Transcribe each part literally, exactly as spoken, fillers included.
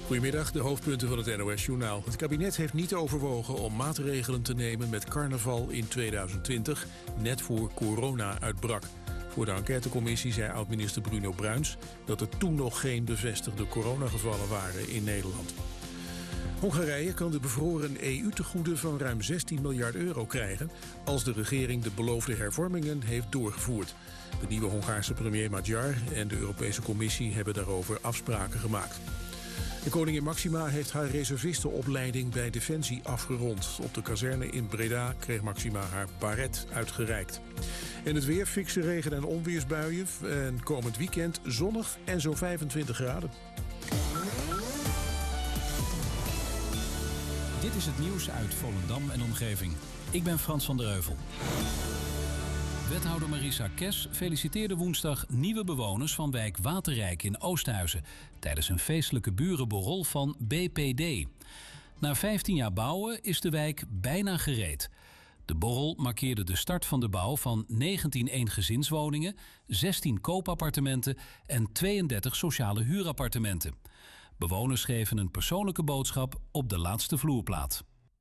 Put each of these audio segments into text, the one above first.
Goedemiddag, de hoofdpunten van het N O S-journaal. Het kabinet heeft niet overwogen om maatregelen te nemen met carnaval in tweeduizend twintig, net voor corona uitbrak. Voor de enquêtecommissie zei oud-minister Bruno Bruins dat er toen nog geen bevestigde coronagevallen waren in Nederland. Hongarije kan de bevroren E U-tegoeden van ruim zestien miljard euro krijgen als de regering de beloofde hervormingen heeft doorgevoerd. De nieuwe Hongaarse premier Magyar en de Europese Commissie hebben daarover afspraken gemaakt. De koningin Máxima heeft haar reservistenopleiding bij Defensie afgerond. Op de kazerne in Breda kreeg Máxima haar baret uitgereikt. En het weer, fikse regen- en onweersbuien. En komend weekend zonnig en zo'n vijfentwintig graden. Dit is het nieuws uit Volendam en omgeving. Ik ben Frans van der Heuvel. Wethouder Marisa Kes feliciteerde woensdag nieuwe bewoners van wijk Waterrijk in Oosthuizen tijdens een feestelijke burenborrel van B P D. Na vijftien jaar bouwen is de wijk bijna gereed. De borrel markeerde de start van de bouw van negentien eengezinswoningen, zestien koopappartementen en tweeëndertig sociale huurappartementen. Bewoners geven een persoonlijke boodschap op de laatste vloerplaat.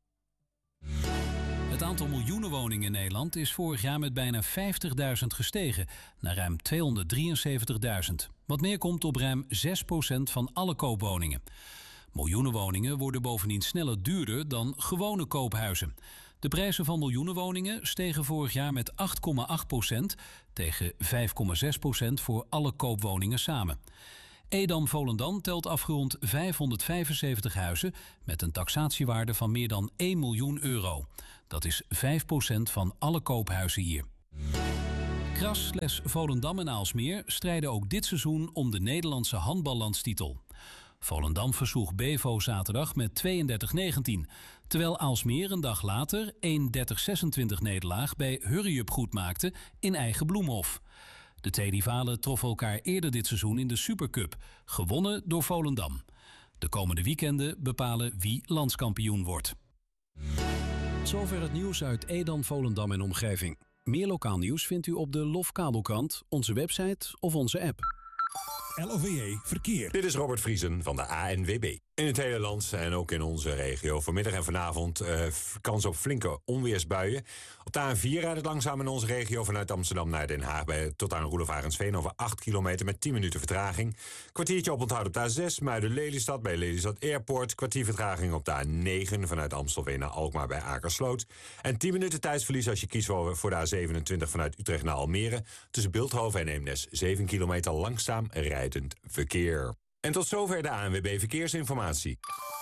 Het aantal miljoenen woningen in Nederland is vorig jaar met bijna vijftigduizend gestegen, naar ruim tweehonderddrieënzeventigduizend. Wat neerkomt op ruim zes procent van alle koopwoningen. Miljoenen woningen worden bovendien sneller duurder dan gewone koophuizen. De prijzen van miljoenen woningen stegen vorig jaar met acht komma acht procent tegen vijf komma zes procent voor alle koopwoningen samen. Edam Volendam telt afgerond vijfhonderdvijfenzeventig huizen met een taxatiewaarde van meer dan één miljoen euro. Dat is vijf procent van alle koophuizen hier. Kras, Sles, Volendam en Aalsmeer strijden ook dit seizoen om de Nederlandse handballandstitel. Volendam versloeg Bevo zaterdag met tweeëndertig negentien, terwijl Aalsmeer een dag later een dertig zesentwintig nederlaag bij Hurriup goed maakte in eigen Bloemhof. De twee rivalen troffen elkaar eerder dit seizoen in de Supercup, gewonnen door Volendam. De komende weekenden bepalen wie landskampioen wordt. Zover het nieuws uit Edam, Volendam en omgeving. Meer lokaal nieuws vindt u op de Lofkabelkrant, onze website of onze app. L O V E Verkeer. Dit is Robert Vriesen van de A N W B. In het hele land en ook in onze regio vanmiddag en vanavond uh, kans op flinke onweersbuien. Op de A N vier rijdt het langzaam in onze regio vanuit Amsterdam naar Den Haag bij, tot aan Roelof Arendsveen over acht kilometer met tien minuten vertraging. Kwartiertje op onthoud op de A zes, Muiden-Lelystad bij Lelystad Airport. Kwartier vertraging op de A negen vanuit Amstelveen naar Alkmaar bij Akersloot. En tien minuten tijdsverlies als je kiest voor de A zevenentwintig vanuit Utrecht naar Almere. Tussen Bilthoven en Eemnes zeven kilometer langzaam rijdend verkeer. En tot zover de A N W B Verkeersinformatie.